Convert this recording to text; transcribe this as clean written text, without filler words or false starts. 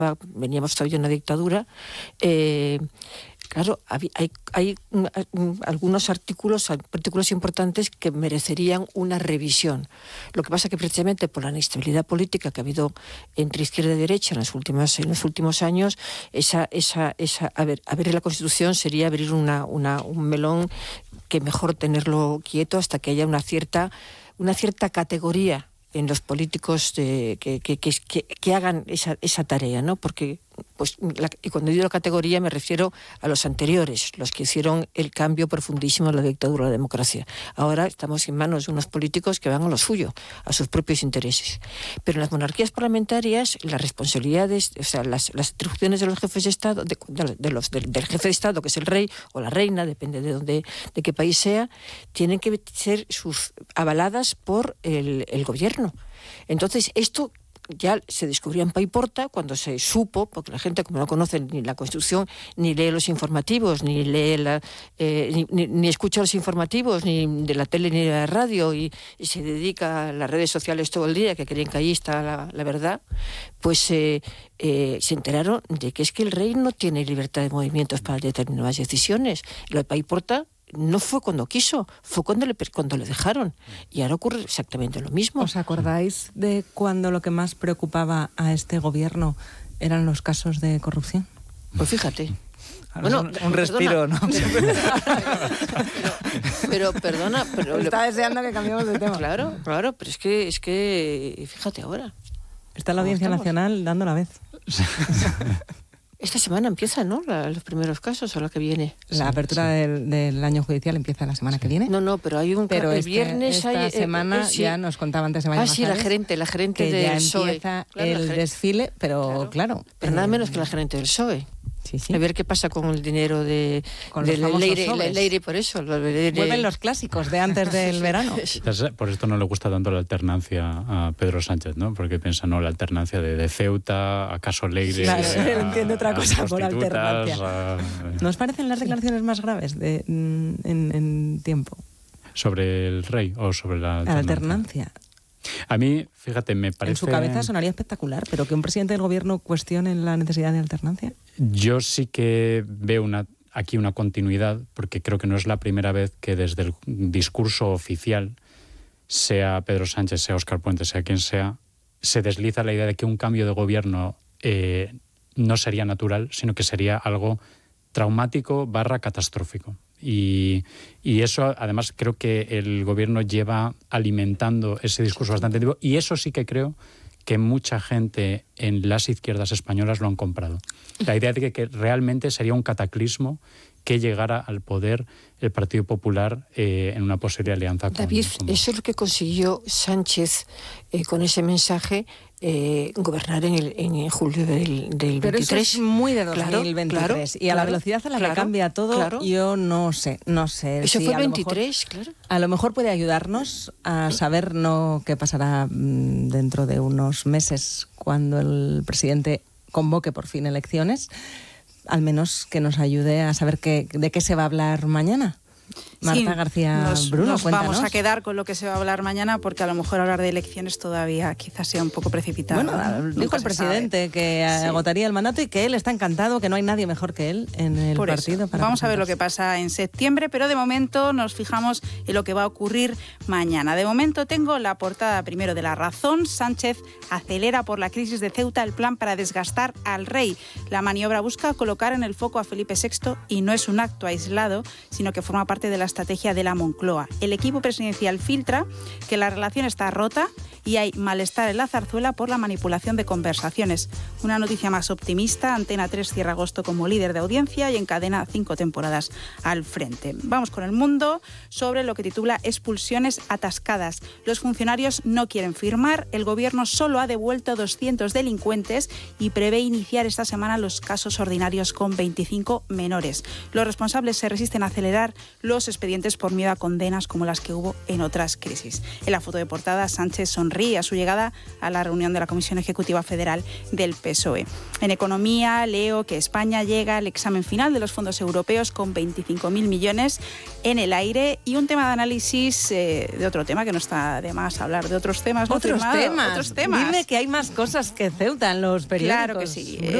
veníamos todavía en una dictadura, claro, hay algunos artículos importantes que merecerían una revisión. Lo que pasa es que precisamente por la inestabilidad política que ha habido entre izquierda y derecha en los últimos años, abrir la Constitución sería abrir un melón que mejor tenerlo quieto hasta que haya una cierta categoría en los políticos que hagan esa tarea, ¿no? Porque y cuando digo categoría me refiero a los anteriores, los que hicieron el cambio profundísimo en la dictadura de la democracia. Ahora estamos en manos de unos políticos que van a lo suyo, a sus propios intereses. Pero en las monarquías parlamentarias, las responsabilidades, o sea, las atribuciones de los jefes de Estado, del jefe de Estado, que es el rey o la reina, depende de qué país sea, tienen que ser avaladas por el gobierno. Entonces, esto ya se descubrió en Paiporta cuando se supo, porque la gente, como no conoce ni la Constitución, ni lee los informativos, ni ni escucha los informativos, ni de la tele ni de la radio, y se dedica a las redes sociales todo el día, que creen que ahí está la verdad, pues se enteraron de que es que el rey no tiene libertad de movimientos para determinadas decisiones. Lo de Paiporta no fue cuando quiso, fue cuando le dejaron. Y ahora ocurre exactamente lo mismo. ¿Os acordáis de cuando lo que más preocupaba a este gobierno eran los casos de corrupción? Pues fíjate. Bueno, un respiro, ¿no? Pero perdona, está deseando que cambiemos de tema. Claro, pero es que fíjate ahora. Está la Audiencia Nacional dando la vez. Esta semana empieza, ¿no? Los primeros casos, o la que viene. La apertura del año judicial empieza la semana que viene. No, pero hay el viernes esta semana ya nos contaba antes de María sí, la gerente que del ya PSOE. Empieza el desfile, pero claro. Pero nada menos que la gerente del PSOE. Sí. A ver qué pasa con el dinero del Leire, por eso. Vuelven los clásicos de antes del verano. Por esto no le gusta tanto la alternancia a Pedro Sánchez, ¿no? Porque piensa, no, la alternancia de Ceuta, acaso Leire... Claro, entiende otra cosa por alternancia. ¿Nos parecen las declaraciones más graves en tiempo? ¿Sobre el rey o sobre la alternancia? A mí, fíjate, me parece... En su cabeza sonaría espectacular, pero que un presidente del gobierno cuestione la necesidad de alternancia. Yo sí que veo aquí una continuidad, porque creo que no es la primera vez que desde el discurso oficial, sea Pedro Sánchez, sea Óscar Puente, sea quien sea, se desliza la idea de que un cambio de gobierno no sería natural, sino que sería algo traumático / catastrófico. Y eso, además, creo que el gobierno lleva alimentando ese discurso bastante tiempo, y eso sí que creo que mucha gente en las izquierdas españolas lo han comprado. La idea de que realmente sería un cataclismo que llegara al poder el Partido Popular en una posible alianza con David, con eso es lo que consiguió Sánchez con ese mensaje, gobernar en julio del 23. Pero eso es muy de 2023. Claro, y a la velocidad a la que cambia todo, yo no sé. Eso si fue el 23, claro. A lo mejor puede ayudarnos a saber qué pasará dentro de unos meses cuando el presidente convoque por fin elecciones. Al menos que nos ayude a saber de qué se va a hablar mañana. Marta García Bruno, nos cuéntanos. Vamos a quedar con lo que se va a hablar mañana, porque a lo mejor hablar de elecciones todavía quizás sea un poco precipitado. Bueno, dijo el presidente que agotaría el mandato y que él está encantado, que no hay nadie mejor que él en el partido. Vamos a ver lo que pasa en septiembre, pero de momento nos fijamos en lo que va a ocurrir mañana. De momento tengo la portada primero de La Razón. Sánchez acelera por la crisis de Ceuta el plan para desgastar al rey. La maniobra busca colocar en el foco a Felipe VI y no es un acto aislado, sino que forma parte de la estrategia de la Moncloa. El equipo presidencial filtra que la relación está rota y hay malestar en la zarzuela por la manipulación de conversaciones. Una noticia más optimista: Antena 3 cierra agosto como líder de audiencia y encadena 5 temporadas al frente. Vamos con El Mundo, sobre lo que titula Expulsiones atascadas. Los funcionarios no quieren firmar, el gobierno solo ha devuelto 200 delincuentes y prevé iniciar esta semana los casos ordinarios con 25 menores. Los responsables se resisten a acelerar los expedientes por miedo a condenas como las que hubo en otras crisis. En la foto de portada, Sánchez sonríe a su llegada a la reunión de la Comisión Ejecutiva Federal del PSOE. En economía, leo que España llega al examen final de los fondos europeos con 25.000 millones en el aire, y un tema de análisis de otro tema, que no está de más hablar de otros temas. Otros temas. Dime que hay más cosas que Ceuta en los periódicos. Claro que sí.